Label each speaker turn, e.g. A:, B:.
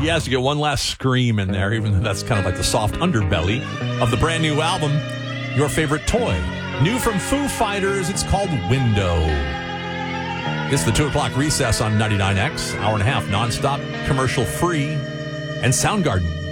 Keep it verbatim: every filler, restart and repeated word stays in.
A: Yes, you get one last scream in there, even though that's kind of like the soft underbelly of the brand new album, Your Favorite Toy. New from Foo Fighters, it's called Window. It's the two o'clock recess on ninety-nine X, hour and a half nonstop, commercial free, and Soundgarden.